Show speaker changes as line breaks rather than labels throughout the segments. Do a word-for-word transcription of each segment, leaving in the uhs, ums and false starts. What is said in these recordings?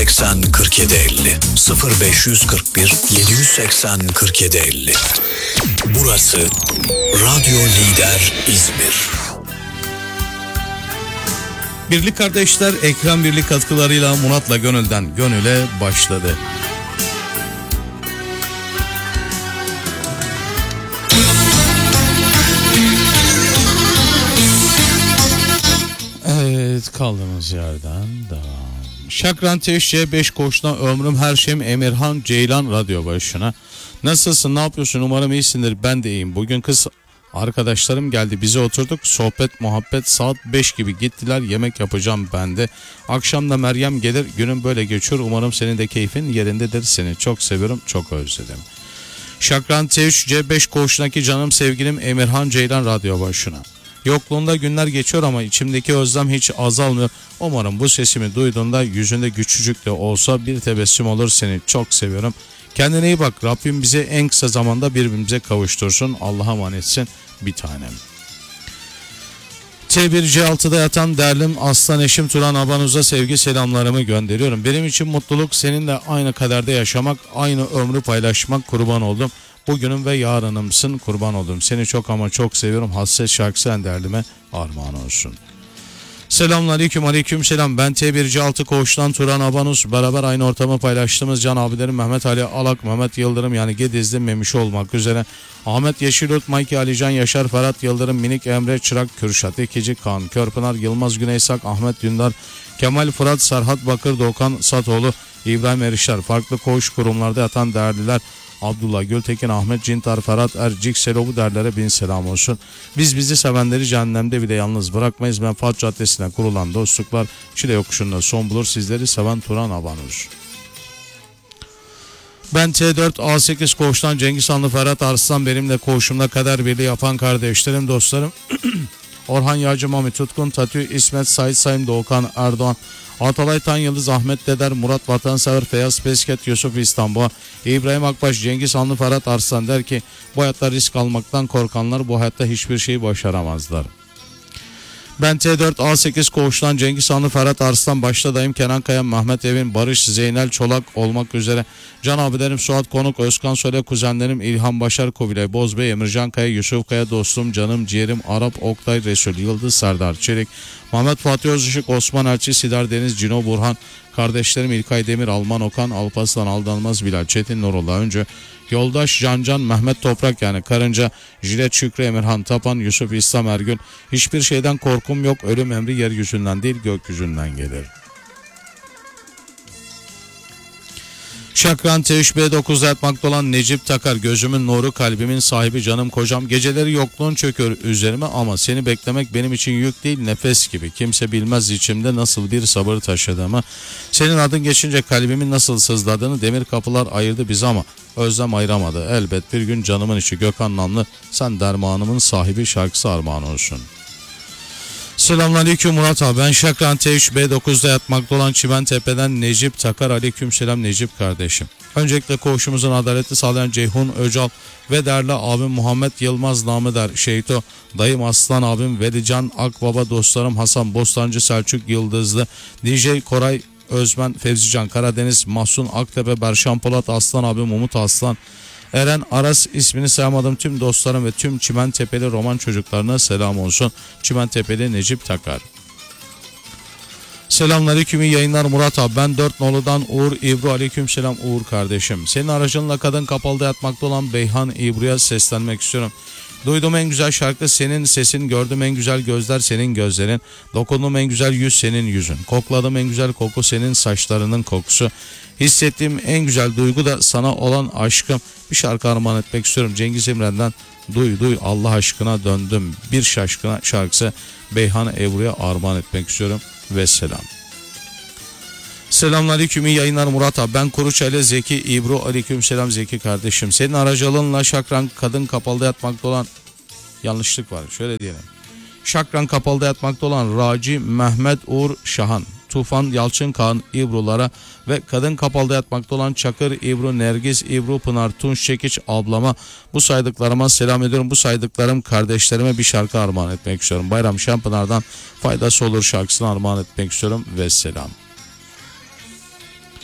seksen kırk yedi elli sıfır beş kırk bir yedi seksen kırk yedi elli. Burası Radyo Lider İzmir.
Birlik kardeşler Ekran Birlik katkılarıyla Murat'la Gönül'den Gönül'e başladı. Evet, kaldığımız yerden devam. Şakran Teşçe beş koşuna ömrüm her şeyim Emirhan Ceylan radyo başına. Nasılsın, ne yapıyorsun, umarım iyisindir, ben de iyiyim. Bugün kız arkadaşlarım geldi, bize oturduk, sohbet muhabbet, saat beş gibi gittiler, yemek yapacağım ben de. Akşam da Meryem gelir, günüm böyle geçiyor, umarım senin de keyfin yerindedir, seni çok seviyorum, çok özledim. Şakran Teşçe beş koşundaki canım sevgilim Emirhan Ceylan radyo başına. Yokluğunda günler geçiyor ama içimdeki özlem hiç azalmıyor. Umarım bu sesimi duyduğunda yüzünde küçücük de olsa bir tebessüm olur, seni çok seviyorum. Kendine iyi bak, Rabbim bizi en kısa zamanda birbirimize kavuştursun. Allah'a emanetsin bir tanem. T bir C altıda yatan derlim aslan eşim Turan Abanuz'a sevgi selamlarımı gönderiyorum. Benim için mutluluk seninle aynı kaderde yaşamak, aynı ömrü paylaşmak, kurban oldum. Bugünüm ve yarınımsın, kurban oldum. Seni çok ama çok seviyorum. Hasret şarkısı en derlime armağan olsun. Selamünaleyküm, aleyküm selam. Ben T bir C altı koğuştan Turan Abanuz. Beraber aynı ortamı paylaştığımız can abilerim Mehmet Ali Alak, Mehmet Yıldırım yani Gedizli Memiş olmak üzere. Ahmet Yeşilut, Mayki Alican Yaşar, Ferhat Yıldırım, Minik Emre Çırak, Kürşat Ekici, Kaan Körpınar, Yılmaz Güneysak, Ahmet Dündar, Kemal Fırat, Serhat Bakır, Doğukan Satoğlu, İbrahim Erişler. Farklı koğuş kurumlarda yatan değerliler Abdullah Gültekin, Ahmet Cintar, Ferhat Ercik, Selobu derlere bin selam olsun. Biz bizi sevenleri cehennemde bile yalnız bırakmayız. Menfaat Caddesi'ne kurulan dostluklar Çile yokuşunda son bulur. Sizleri seven Turan Abanuz. Ben T dört A sekiz koğuştan Cengiz Hanlı, Ferhat Arslan, benimle koğuşumda kader birliği yapan kardeşlerim, dostlarım. Orhan Yağcı, Mami Tutkun, Tatü, İsmet, Sait Sayın, Doğukan Erdoğan, Atalay Tan Yıldız, Ahmet Deder, Murat Vatansever, Feyyaz Pesket, Yusuf İstanbul, İbrahim Akbaş, Cengiz Hanlı, Ferhat Arslan der ki bu hayatta risk almaktan korkanlar bu hayatta hiçbir şeyi başaramazlar. Ben T dört A sekiz koğuştan Cengiz Hanlı, Ferhat Arslan, başta dayım Kenan Kaya, Mehmet Evin, Barış, Zeynel Çolak olmak üzere can abilerim Suat Konuk, Özkan Söyle, kuzenlerim İlhan Başar, Kubilay Bozbey, Emircan Kaya, Yusuf Kaya, dostum, canım, ciğerim, Arap, Oktay, Resul Yıldız, Serdar Çelik, Mehmet Fatih Özışık, Osman Elçi, Sidar Deniz, Cino Burhan, kardeşlerim İlkay Demir, Alman Okan, Alparslan Aldanmaz, Bilal Çetin, Nurullah Öncü, Yoldaş Cancan, Mehmet Toprak yani Karınca, Jilet Şükrü, Emirhan Tapan, Yusuf İslam Ergün. Hiçbir şeyden korkum yok, ölüm emri yeryüzünden değil gökyüzünden gelir. Şakran T üç B dokuzda yatmakta olan Necip Takar, gözümün nuru, kalbimin sahibi, canım kocam. Geceleri yokluğun çöküyor üzerime ama seni beklemek benim için yük değil, nefes gibi. Kimse bilmez içimde nasıl bir sabır taşıdığımı. Senin adın geçince kalbimin nasıl sızladığını. Demir kapılar ayırdı bizi ama özlem ayıramadı. Elbet bir gün canımın içi. Gökhan Namlı, sen dermanımın sahibi şarkısı armağan olsun. Selamünaleyküm Murat abi, ben Şakran T üç B dokuzda yatmakta olan Çimentepe'den Necip Takar. Aleykümselam Necip kardeşim. Öncelikle koğuşumuzun adaletli sağlayan Ceyhun Öcal ve değerli abim Muhammed Yılmaz namı der Şeyto, dayım Aslan abim Velican Akbaba, dostlarım Hasan Bostancı, Selçuk Yıldızlı, D J Koray Özmen, Fevzican Karadeniz, Mahsun Aktepe, Berşan Polat, Aslan abim Umut Aslan, Eren Aras, ismini sayamadım tüm dostlarım ve tüm Çimentepe'li roman çocuklarına selam olsun. Çimentepe'li Necip Takar. Selamünaleyküm, iyi yayınlar Murat abi. Ben dört noludan Uğur İbru. Aleykümselam Uğur kardeşim. Senin aracınla kadın kapalıda yatmakta olan Beyhan İbru'ya seslenmek istiyorum. Duydum en güzel şarkı senin sesin, gördüm en güzel gözler senin gözlerin, dokundum en güzel yüz senin yüzün, kokladım en güzel koku senin saçlarının kokusu, hissettiğim en güzel duygu da sana olan aşkım. Bir şarkı armağan etmek istiyorum Cengiz İmren'den, duy duy Allah aşkına döndüm bir şaşkına şarkısı Beyhan Ebru'ya armağan etmek istiyorum ve selam. Selamünaleyküm, iyi yayınlar Murat abi. Ben Kuruçaylı Zeki İbru. Aleykümselam Zeki kardeşim. Senin aracılığınla Şakran kadın kapalıda yatmakta olan, yanlışlık var şöyle diyelim. Şakran kapalıda yatmakta olan Raci Mehmet Uğur Şahan, Tufan Yalçın Kaan İbrulara ve kadın kapalıda yatmakta olan Çakır İbru, Nergis İbru, Pınar Tunç Çekiç ablama, bu saydıklarıma selam ediyorum. Bu saydıklarım kardeşlerime bir şarkı armağan etmek istiyorum. Bayram Şampınar'dan faydası olur şarkısını armağan etmek istiyorum ve selam.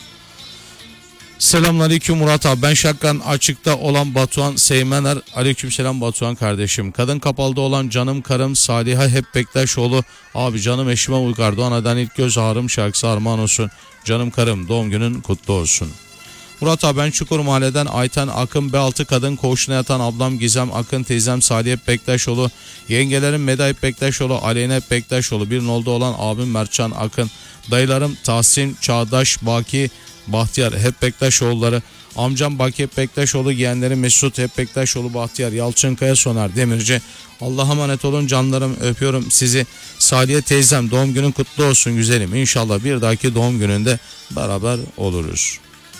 Selamünaleyküm Murat abi. Ben Şakkan açıkta olan Batuhan Seymener. Aleykümselam Batuhan kardeşim. Kadın kapalıda olan canım karım Saliha Hep Bektaşoğlu. Abi canım eşime uygar Doğana'dan ilk göz ağrım şarkısı armağan olsun. Canım karım doğum günün kutlu olsun. Murat abi ben Çukur Mahalle'den Ayten Akın B altı kadın koğuşuna yatan ablam Gizem Akın teyzem Saliha Hep Bektaşoğlu. Yengelerim Meda Hep Bektaşoğlu, Aleyna Hep Bektaşoğlu. Bir nolda olan abim Mertcan Akın. Dayılarım Tahsin, Çağdaş, Baki, Bahtiyar Hep Bektaşoğulları. Amcam Baki Hep Bektaşoğlu, yeğenlerim Mesut Hep Bektaşoğlu, Bahtiyar, Yalçınkaya, Soner Demirci. Allah'a emanet olun canlarım, öpüyorum sizi. Saliye teyzem doğum günün kutlu olsun güzelim. İnşallah bir dahaki doğum gününde beraber oluruz.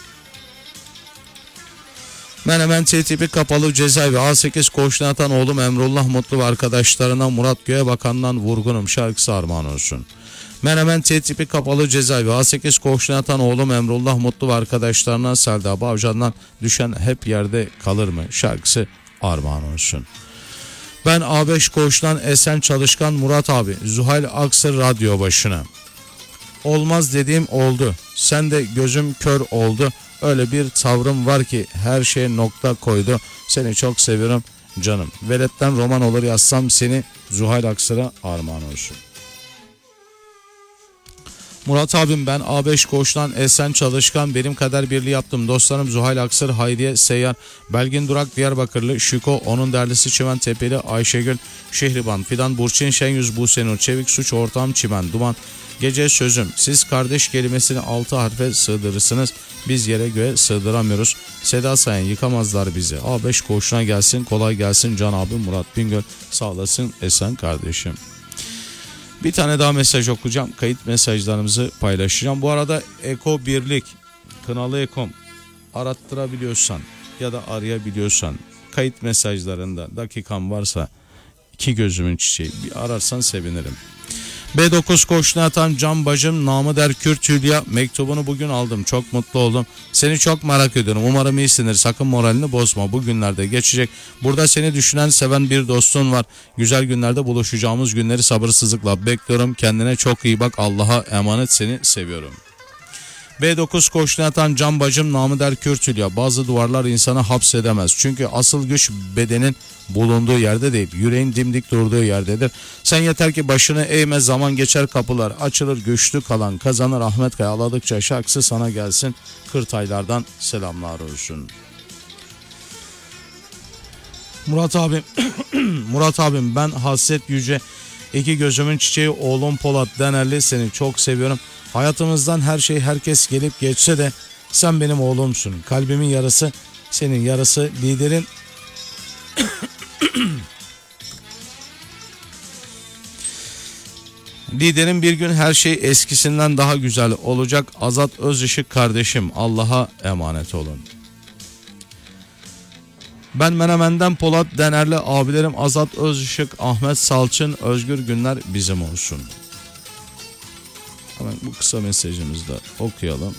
Menemen T tipi kapalı cezaevi A sekiz koğuşuna yatan oğlum Emrullah Mutlu ve arkadaşlarına Murat Göğe Bakan'dan Vurgunum şarkısı armağan olsun. Menemen T tipi kapalı cezaevi A sekiz koğuşuna yatan oğlum Emrullah Mutlu ve arkadaşlarına Selda Bağcan'dan Düşen Hep Yerde Kalır mı şarkısı armağan olsun. Ben A beş koğuştan Esen Çalışkan Murat abi Zuhal Aksır radyo başına. Olmaz dediğim oldu. Sen de gözüm kör oldu. Öyle bir tavrım var ki her şeye nokta koydu. Seni çok seviyorum canım. Veletten roman olur yazsam seni Zuhal Aksır'a armağan olsun. Murat abim ben A beş koğuştan Esen Çalışkan benim kader birliği yaptım. Dostlarım Zuhal Aksır, Hayriye Seyyar, Belgin Durak Diyarbakırlı, Şüko, onun derlisi Çimen Tepeli, Ayşegül, Şehriban, Fidan, Burçin, Şenyüz, Busenur, Çevik, Suç, Ortağım, Çimen, Duman, Gece Sözüm. Siz kardeş kelimesini altı harfe sığdırırsınız. Biz yere göğe sığdıramıyoruz. Seda Sayan yıkamazlar bizi. A beş koğuşuna gelsin, kolay gelsin Can abi Murat Bingöl. Sağ olasın Esen kardeşim. Bir tane daha mesaj okuyacağım. Kayıt mesajlarımızı paylaşacağım. Bu arada Eko Birlik, Kınalı Ekom arattırabiliyorsan ya da arayabiliyorsan kayıt mesajlarında dakikan varsa iki gözümün çiçeği bir ararsan sevinirim. B dokuz koğuşuna atan Can Bacım namı der Kürt Hülya mektubunu bugün aldım. Çok mutlu oldum. Seni çok merak ediyorum. Umarım iyisindir. Sakın moralini bozma. Bu günlerde geçecek. Burada seni düşünen, seven bir dostun var. Güzel günlerde buluşacağımız günleri sabırsızlıkla bekliyorum. Kendine çok iyi bak. Allah'a emanet, seni seviyorum. B dokuz koğuşuna yatan Can Bacım namı der Kürt Hülya. Bazı duvarlar insanı hapsedemez. Çünkü asıl güç bedenin bulunduğu yerde değil, yüreğin dimdik durduğu yerdedir. Sen yeter ki başını eğme, zaman geçer, kapılar açılır, güçlü kalan kazanır. Ahmet Kaya ağladıkça şarkısı sana gelsin. Kırtaylardan selamlar olsun. Murat abim Murat abim ben Hasret Yüce, iki gözümün çiçeği oğlum Polat Denerli, seni çok seviyorum. Hayatımızdan her şey herkes gelip geçse de sen benim oğlumsun. Kalbimin yarısı senin yarısı. Liderin Liderin bir gün her şey eskisinden daha güzel olacak. Azat Özışık kardeşim, Allah'a emanet olun. Ben Menemen'den Polat Denerli, abilerim Azat Özışık, Ahmet Salçın, Özgür Günler bizim olsun. Hemen bu kısa mesajımızı da okuyalım.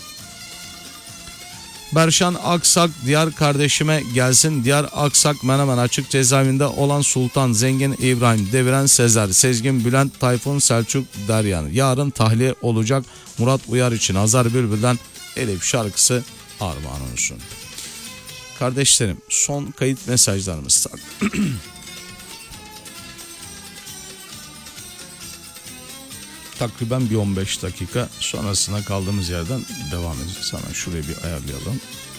Berşan Aksak diğer kardeşime gelsin. Diğer Aksak Menemen açık cezaevinde olan Sultan, Zengin İbrahim, Deviren Sezer, Sezgin Bülent, Tayfun Selçuk Deryan. Yarın tahliye olacak Murat Uyar için Hazar Bülbül'den Elif şarkısı armağan olsun. Kardeşlerim son kayıt mesajlarımız. Takriben bir on beş dakika sonrasına kaldığımız yerden devam edeceğiz. Hemen şurayı bir ayarlayalım.